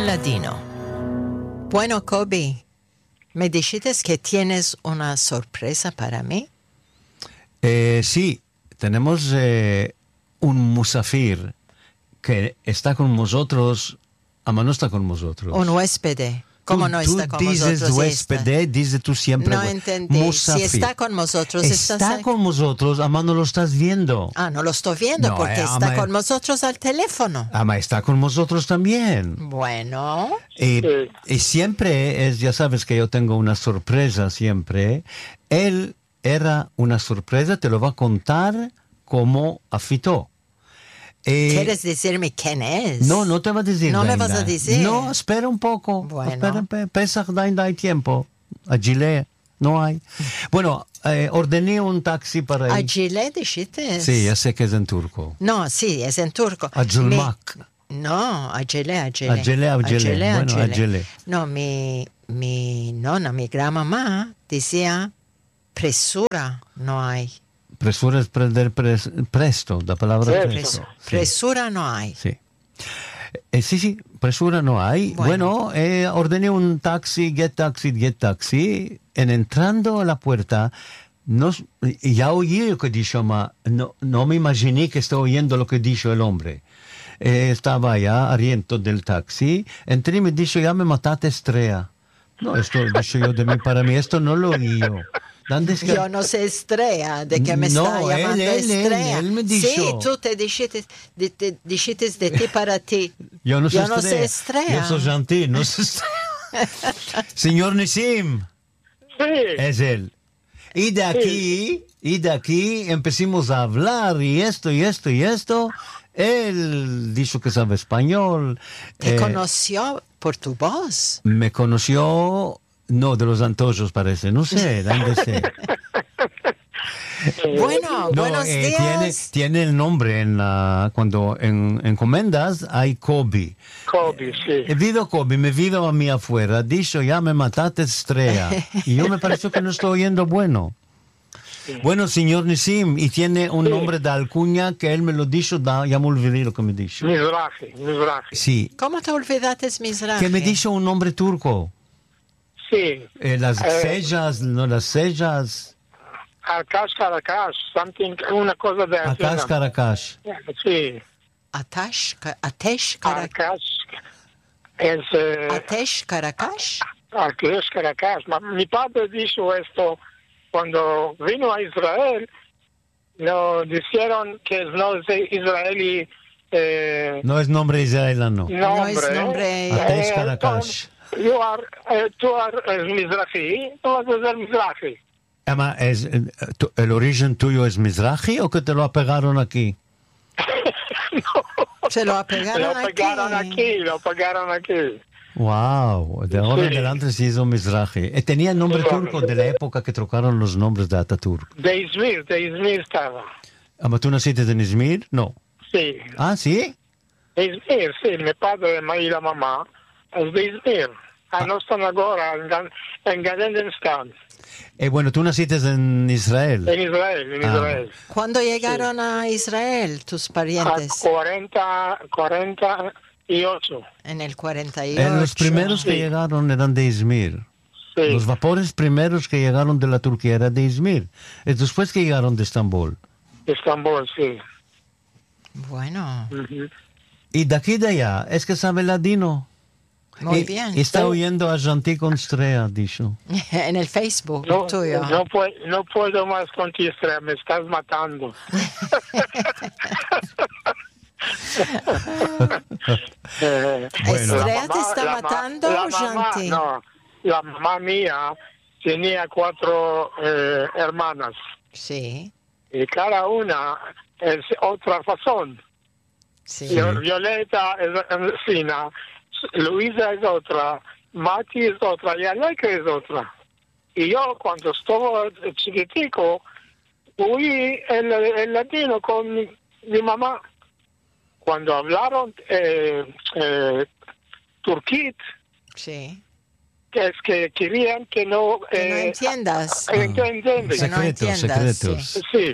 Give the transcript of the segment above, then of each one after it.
ladino. Bueno, Kobe, ¿me dijiste que tienes una sorpresa para mí? Sí, tenemos un musafir que está con nosotros, ama no está con nosotros. Un huésped. ¿Cómo no está con tú nosotros? dices huésped, dices tú siempre. No entendí. Musafir. Si está con nosotros, está con nosotros, ama no lo estás viendo. Ah, no lo estoy viendo porque está con nosotros al teléfono. Ama está con nosotros también. Bueno. Y siempre ya sabes que yo tengo una sorpresa siempre. Él era una sorpresa, te lo va a contar cómo afitó. ¿Quieres decirme quién es? No te va a decir. No me vas a decir. No, espera un poco. Bueno. Espera, Pesach, hay tiempo. A Gile no hay. Bueno, ordené un taxi para ¿A él. Gile dijiste? Sí, ya sé que es en turco. No, sí, es en turco. A Julmak. No, a Gile. Bueno, a Gile. No, mi nonna, mi gran mamá decía presura no hay. Presura es prender presto, la palabra presto. Presura no hay. Sí. Sí, presura no hay. Bueno, ordené un taxi, get taxi. En entrando a la puerta, ya oí lo que dijo, no me imaginé que estaba oyendo lo que dijo el hombre. Estaba allá, arriento del taxi, entré y me dijo, ya me mataste, Estrella. No, esto lo dije yo de mí, para mí, esto no lo oí yo. Yo no sé Estrella, de que me está llamando Estrella. Él me dijo. Sí, tú te dijiste de ti para ti. Yo no sé Estrella. Yo soy gentil, no sé Estrella. Señor Nisim. Sí. Es él. Y de aquí empezamos a hablar y esto. Él dijo que sabe español. ¿Te conoció por tu voz? Me conoció... No, de los antojos parece, no sé, ¿dónde sé? Bueno, buenos días. Tiene el nombre cuando en encomendas hay Kobe. Kobe, sí. He visto Kobe, me visto a mí afuera, dicho ya me mataste, Estrella. Y yo me pareció que no estoy oyendo bueno. Sí. Bueno, señor Nisim, y tiene un nombre de alcuña que él me lo dijo, ya me olvidé lo que me dijo. Mizrahi. Sí. ¿Cómo te olvidaste, Mizrahi? Que me dijo un nombre turco. Sí. Las sellas, no las sellas. Akash Karakash, una cosa de Akash Karakash. Sí. Atesh Karakash. Es... Atesh Karakash. Atesh Karakash. Mi padre dijo esto cuando vino a Israel. Nos dijeron que no es israelí. No es nombre israelano. No es nombre. Atesh Karakash. Tú eres Mizrahi, tú vas a ser Mizrahi. Emma, ¿el origen tuyo es Mizrahi o que te lo apegaron aquí? No. Se lo apegaron aquí. Wow, de ahora en adelante se hizo Mizrahi. Tenía el nombre turco de la época que trocaron los nombres de Ataturk. De Izmir estaba. Emma, ¿tú naciste en Izmir? No. Sí. Ah, ¿sí? Izmir, sí. Mi padre y la mamá es de Izmir. No están ahora en Gadendenstan. Bueno, tú naciste en Israel. En Israel. ¿Cuándo llegaron a Israel tus parientes? 48. En el 48. Los primeros que llegaron eran de Izmir. Sí. Los vapores primeros que llegaron de la Turquía eran de Izmir. Es después que llegaron de Estambul. Estambul, sí. Bueno. Uh-huh. Y de aquí de allá, es que sabe ladino. Muy bien. Está oyendo a Janti con Estrella, dicho. En el Facebook tuyo. No puedo más con ti, Estrella, me estás matando. ¿Estrella te está matando o Janti? No, la mamá mía tenía 4 hermanas. Sí. Y cada una es otra razón. Sí. Violeta es vecina. Luisa es otra, Mati es otra y Aleca es otra. Y yo cuando estaba chiquitico, oí el latino con mi mamá. Cuando hablaron turquít, sí, que es que querían que no entiendas. Secretos. Sí.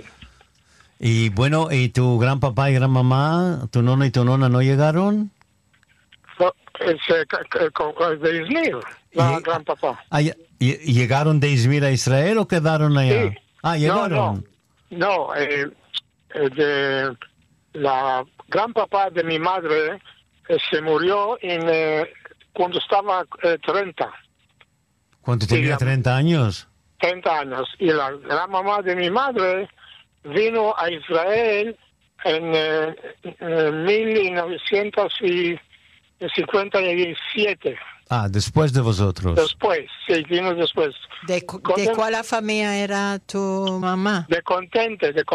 Y bueno, ¿y tu gran papá y gran mamá, tu nona y tu nona no llegaron? de Izmir, la gran papá. ¿Llegaron de Izmir a Israel o quedaron allá? Sí. Llegaron. No, de la gran papá de mi madre se murió cuando estaba 30. ¿Cuánto tenía? 30 años. 30 años. Y la gran mamá de mi madre vino a Israel en 1957. Después de vosotros. Después, sí, vino después. ¿De cuál familia era tu mamá? De Contente. De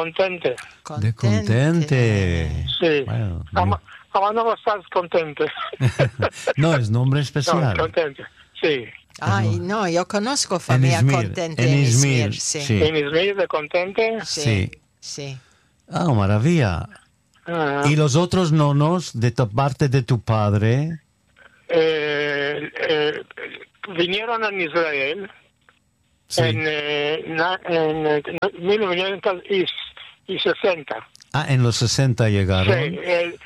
Contente. Sí. Bueno, Mamá no estás contente. no, es nombre especial. No, Contente, sí. Ay, no, yo conozco familia Contente en Izmir. Sí. ¿En Izmir de Contente? Sí. Maravilla. ¿Y los otros nonos de parte de tu padre? Vinieron en Israel en 1960. En los 60 llegaron. Sí,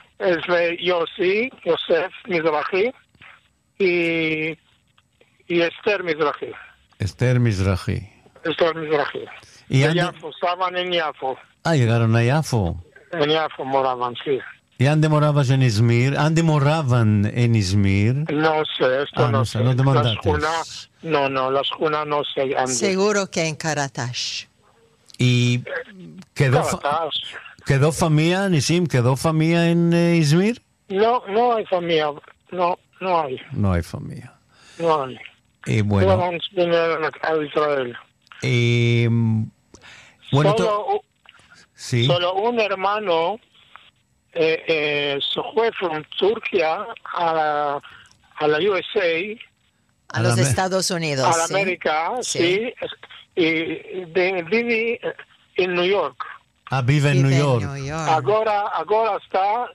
Yosef Mizrahi y Esther Mizrahi. Esther Mizrahi. Y Yafo, estaban en Yafo. Llegaron a Yafo. En Yafo moraban, sí. ¿Y dónde morabas en Izmir? ¿Dónde moraban en Izmir? No sé, esto no sé. No te mandaste. La Shuna no sé. Seguro que en Karatash. ¿Y quedó familia, Nisim? ¿Quedó familia en Izmir? No hay familia. No hay. No hay familia. No hay. Y bueno. Todos vinieron a Israel. Y bueno, solo un hermano se fue de Turquía a la USA. A los Estados Unidos. A la América, sí. Y vive en New York. Vive en New York. Ahora está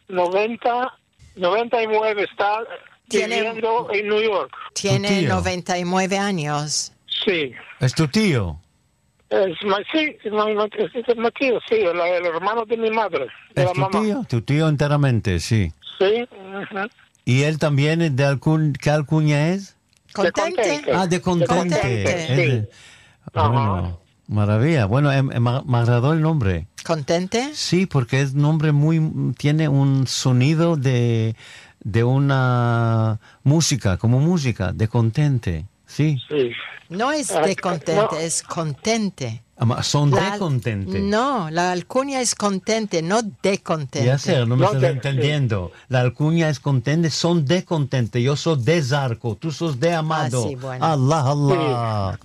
99 está viviendo en New York. Tiene 99 años. Sí. ¿Es tu tío? Es mi tío, sí, el hermano de mi madre, de la mamá. Tu tío enteramente, sí. Sí. ¿Y él también es qué alcuña es? Contente. De Contente. Sí. Bueno, maravilla. Bueno, me agradó el nombre. ¿Contente? Sí, porque es nombre tiene un sonido de una música, como música, de Contente. Sí. No es de Contente, es Contente. Son de Contente. No, la alcuña es Contente, no de Contente. Ya sé, no me estás entendiendo. La alcuña es Contente, son de Contente. Yo soy de Zarco, tú sos de Amado. Sí, bueno. Allah.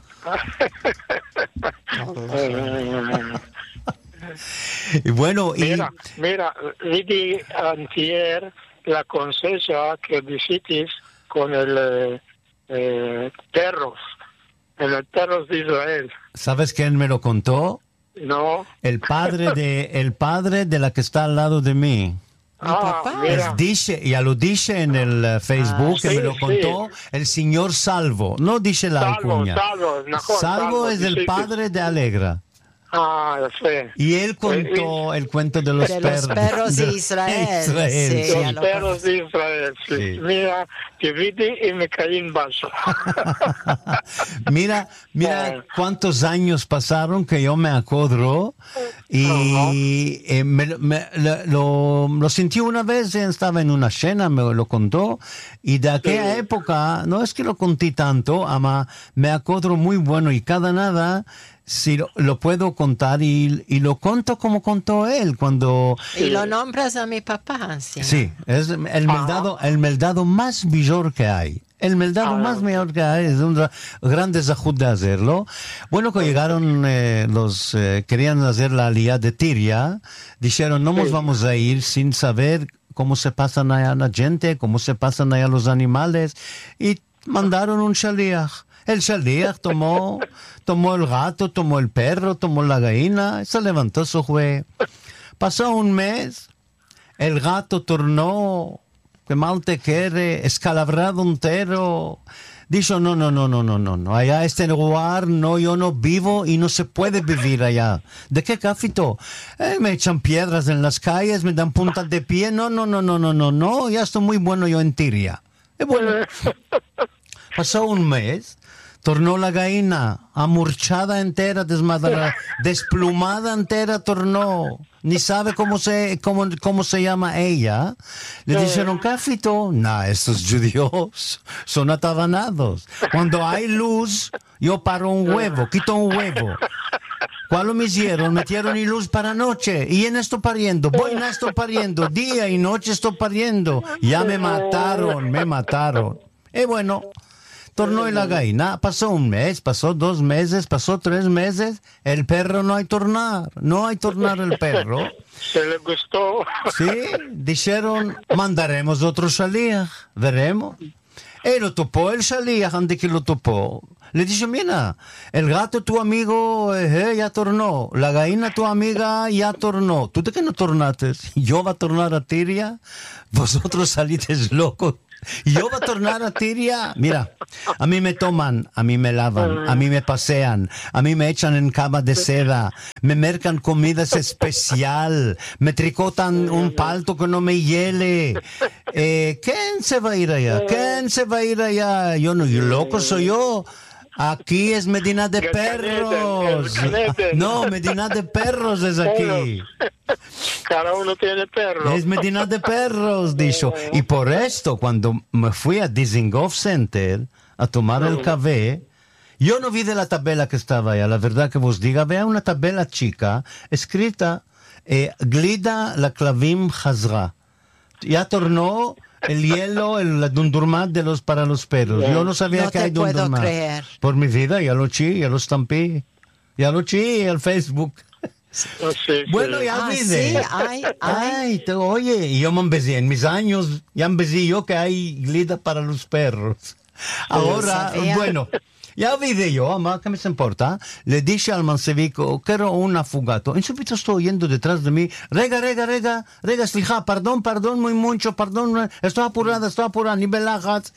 Y bueno, Mira, vi antier la conseja que visites con el perros, en el perros de Israel. ¿Sabes quién me lo contó? No. El padre de la que está al lado de mí. Papá. Ya lo dice en el Facebook, que me lo contó el señor Salvo. No dice la alcuña. Salvo es el padre de Alegra. Sí. Y él contó el cuento de los perros. Los perros de Israel. Sí, los perros de Israel, sí. Mira, que vi y me caí en vaso. Mira cuántos años pasaron que yo me acuerdo y lo sentí una vez, estaba en una cena, me lo contó, y de aquella época, no es que lo conté tanto, ama, me acuerdo muy bueno, y cada nada si lo puedo contar y lo conto como contó él cuando... Y lo nombras a mi papá, ¿sí? Sí, es el meldado más mayor que hay. El meldado más mayor que hay, es un gran desajud de hacerlo. Bueno, que llegaron querían hacer la aliyá de Tiria, dijeron, no nos vamos a ir sin saber cómo se pasan allá la gente, cómo se pasan allá los animales, y mandaron un shaliach. El shaliach tomó el gato, tomó el perro, tomó la gallina, se levantó, se fue. Pasó un mes, el gato tornó que mal te quiere, escalabrado entero. Dijo, no, allá este lugar yo no vivo y no se puede vivir allá. ¿De qué cafito? Me echan piedras en las calles, me dan puntas de pie. No, ya estoy muy bueno yo en Tiria. Y bueno, pasó un mes, tornó la gallina, amurchada entera, desmadrada, desplumada entera, tornó. Ni sabe cómo se llama ella. Le dijeron, Cafito, estos judíos son atabanados. Cuando hay luz, yo paro un huevo, quito un huevo. ¿Cuál me hicieron? Metieron y luz para noche. Y en esto pariendo, estoy pariendo, día y noche estoy pariendo. Ya me mataron. Y bueno, tornó la gallina, pasó un mes, pasó 2 meses, pasó 3 meses, el perro no hay tornar el perro. Se le gustó. Sí, dijeron, mandaremos otro shaliach, veremos. Y lo topó el shaliach, antes que lo topó. Le dijo, mira, el gato tu amigo ya tornó, la gallina tu amiga ya tornó. ¿Tú de qué no tornaste? ¿Yo va a tornar a Tiria? Vosotros salisteis locos. Yo va a tornar a Tiria. Mira, a mí me toman, a mí me lavan, a mí me pasean, a mí me echan en cama de seda, me mercan comidas especial, me tricotan un palto que no me hiele. ¿Quién se va a ir allá? Yo loco soy yo. Aquí es Medina de Perros. No, Medina de Perros es aquí. Cada uno tiene perro. Es Medina de Perros, dijo. Y por esto, cuando me fui a Dizengoff Center a tomar el café, yo no vi de la tabela que estaba allá. La verdad que vos diga, vea una tabela chica escrita, Glida la Clavim Hazra. Ya tornó el hielo, el dundurmat para los perros. Yo no sabía que hay dundurmat. No te puedo creer. Por mi vida, ya lo estampé. Ya lo al Facebook. Sí. Bueno, ya olvidé. Sí, oye, y yo me empecé, en mis años, ya empecé yo que hay glida para los perros. Ahora, bueno, ya olvidé yo, ama, ¿qué me importa? Le dije al mansevico, quiero un afugato. En súbito estoy oyendo detrás de mí, rega, slija, perdón, muy mucho, perdón, estoy apurada, ni belajats.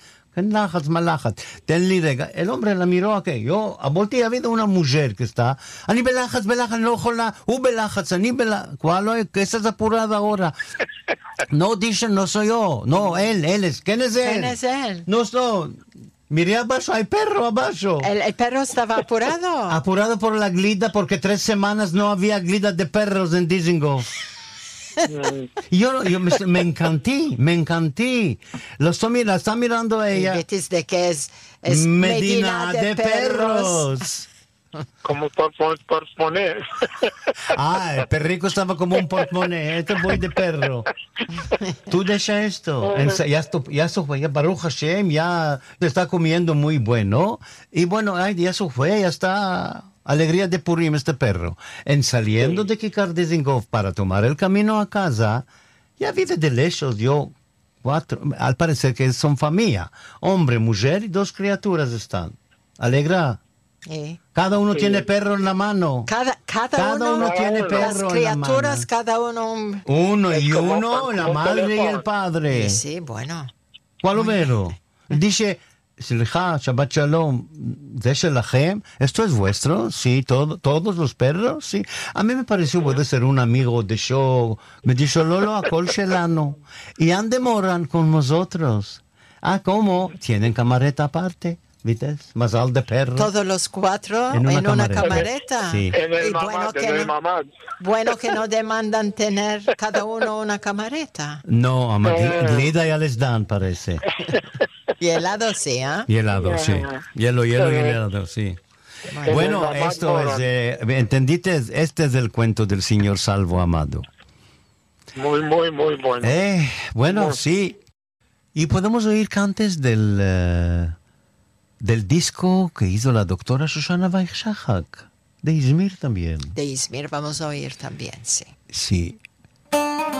Tenli rega. El hombre la miró aquí. Yo, a voltear, ha habido una mujer que está. Ani belajats, no jola, belajats, ani belajats. ¿Cuál es? ¿Qué estás apurada ahora? No, dicen, no soy yo. No, él es. ¿Quién es él? ¿Quién es él? No soy. Miré abajo, hay perro abajo. ¿El perro estaba apurado? Apurado por la glida, porque 3 semanas no había glida de perros en Dizengoff. Yo me encanté. La está mirando ella. ¿De qué es Medina de Perros. Como por poner. El perrico estaba como un portmonee. Este voy de perro. Tú deja esto. Ya Baruch Hashem, ya está comiendo muy bueno. Y bueno, ya está. Alegría de Purim este perro. En saliendo de Kikar Dizengoff para tomar el camino a casa, ya vive de lejos. Yo, 4, al parecer que son familia. Hombre, mujer y 2 criaturas están. Alegra. Cada uno tiene perro en la mano. Cada uno tiene perro en la mano. Las criaturas, cada uno. Uno, la madre y el padre. Sí, bueno. ¿Cuál vero? Dice, Shabbat Shalom, ¿esto es vuestro? Sí, todos los perros, sí. A mí me pareció puede ser un amigo de show. Me dijo, Lolo, akol shelano. Y demoran con nosotros. ¿Cómo? Tienen camareta aparte. ¿Viste? Mazal de perro. Todos los 4 en una camareta. Sí. En el mamad. Bueno que no demandan tener cada uno una camareta. No, glida ya les dan, parece. Y helado sí, Y helado, sí. Hielo y helado, sí. Bueno, esto es, ¿entendiste? Este es el cuento del señor Salvo Amado. Muy bueno. Bueno, sí. Y podemos oír cantes del disco que hizo la doctora Shoshana Weich-Shahak, de Izmir también. De Izmir vamos a oír también, sí. Sí.